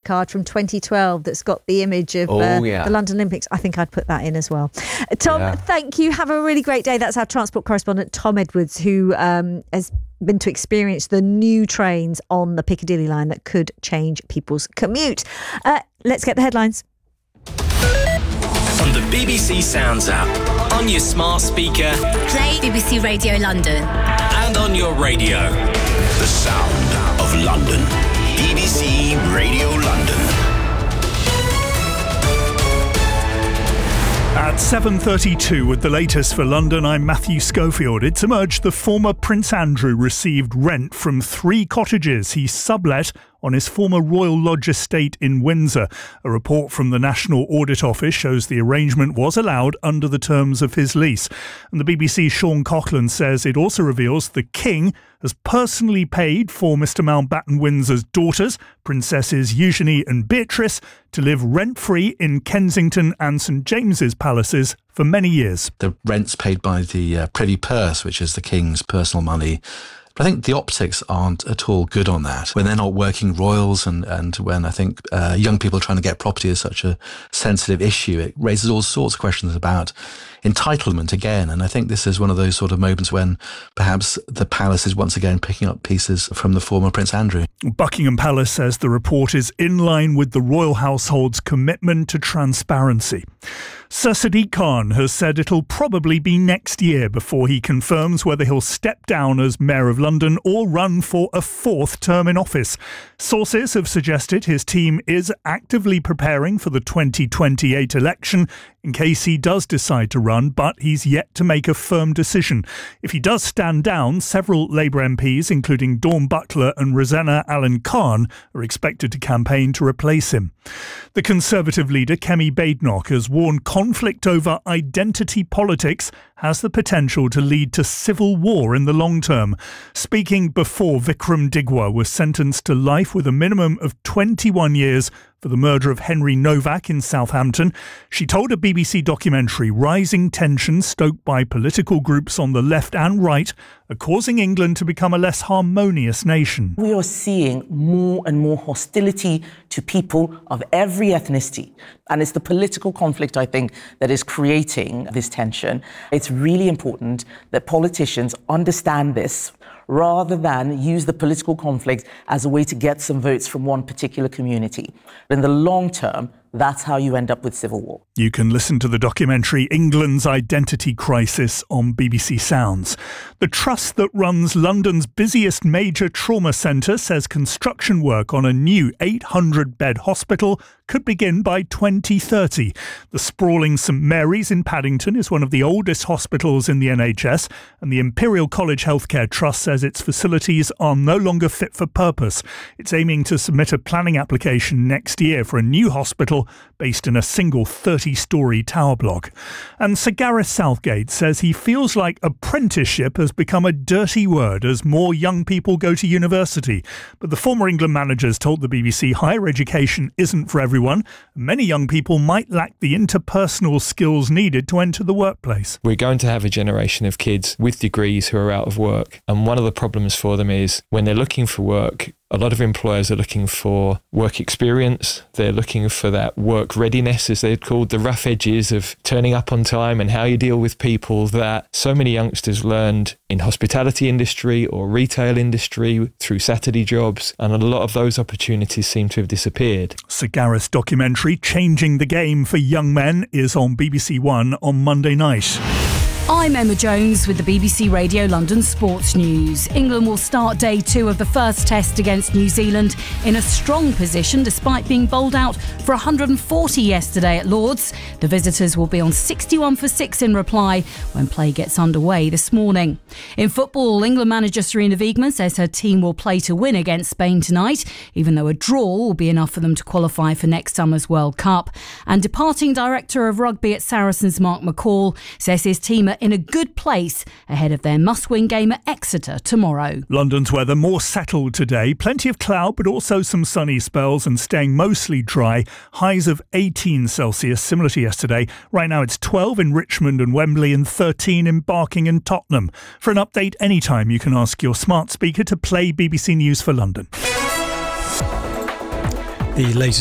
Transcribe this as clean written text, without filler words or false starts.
card from 2012 that's got the image of the London Olympics. I think I'd put that in as well. Tom, thank you. Have a really great day. That's our transport correspondent, Tom Edwards, who has been to experience the new trains on the Piccadilly line that could change people's commute. Let's get the headlines. On the BBC Sounds app, on your smart speaker, play BBC Radio London, and on your radio. The sound of London. BBC Radio London. At 7:32 with the latest for London, I'm Matthew Schofield. It's emerged the former Prince Andrew received rent from 3 cottages he sublet on his former Royal Lodge estate in Windsor. A report from the National Audit Office shows the arrangement was allowed under the terms of his lease. And the BBC's Sean Coughlin says it also reveals the King has personally paid for Mr Mountbatten Windsor's daughters, Princesses Eugenie and Beatrice, to live rent-free in Kensington and St James's palaces for many years. The rent's paid by the Privy Purse, which is the King's personal money. But I think the optics aren't at all good on that. When they're not working royals and when I think young people trying to get property is such a sensitive issue, it raises all sorts of questions about entitlement again. And I think this is one of those sort of moments when perhaps the palace is once again picking up pieces from the former Prince Andrew. Buckingham Palace says the report is in line with the royal household's commitment to transparency. Sir Sadiq Khan has said it'll probably be next year before he confirms whether he'll step down as Mayor of London or run for a 4th term in office. Sources have suggested his team is actively preparing for the 2028 election in case he does decide to run, but he's yet to make a firm decision. If he does stand down, several Labour MPs, including Dawn Butler and Rosanna Allen Khan, are expected to campaign to replace him. The Conservative leader, Kemi Badenoch, has warned conflict over identity politics has the potential to lead to civil war in the long term. Speaking before Vikram Digwa was sentenced to life with a minimum of 21 years for the murder of Henry Novak in Southampton, she told a BBC documentary rising tensions stoked by political groups on the left and right are causing England to become a less harmonious nation. We are seeing more and more hostility to people of every ethnicity. And it's the political conflict, I think, that is creating this tension. It's really important that politicians understand this rather than use the political conflict as a way to get some votes from one particular community. In the long term, that's how you end up with civil war. You can listen to the documentary England's Identity Crisis on BBC Sounds. The trust that runs London's busiest major trauma centre says construction work on a new 800-bed hospital could begin by 2030. The sprawling St Mary's in Paddington is one of the oldest hospitals in the NHS, and the Imperial College Healthcare Trust says its facilities are no longer fit for purpose. It's aiming to submit a planning application next year for a new hospital based in a single 30-storey tower block. And Sir Gareth Southgate says he feels like apprenticeship has become a dirty word as more young people go to university. But the former England manager's told the BBC higher education isn't for everyone. Many young people might lack the interpersonal skills needed to enter the workplace. We're going to have a generation of kids with degrees who are out of work. And one of the problems for them is when they're looking for work, a lot of employers are looking for work experience. They're looking for that work readiness, as they're called, the rough edges of turning up on time and how you deal with people that so many youngsters learned in hospitality industry or retail industry through Saturday jobs. And a lot of those opportunities seem to have disappeared. Sir Gareth's documentary, Changing the Game for Young Men, is on BBC One on Monday night. I'm Emma Jones with the BBC Radio London Sports News. England will start day 2 of the first test against New Zealand in a strong position despite being bowled out for 140 yesterday at Lord's. The visitors will be on 61 for 6 in reply when play gets underway this morning. In football, England manager Sarina Wiegman says her team will play to win against Spain tonight, even though a draw will be enough for them to qualify for next summer's World Cup. And departing director of rugby at Saracens, Mark McCall, says his team are in a good place ahead of their must-win game at Exeter tomorrow. London's weather more settled today. Plenty of cloud, but also some sunny spells and staying mostly dry. Highs of 18 Celsius, similar to yesterday. Right now it's 12 in Richmond and Wembley and 13 in Barking and Tottenham. For an update anytime, you can ask your smart speaker to play BBC News for London. The latest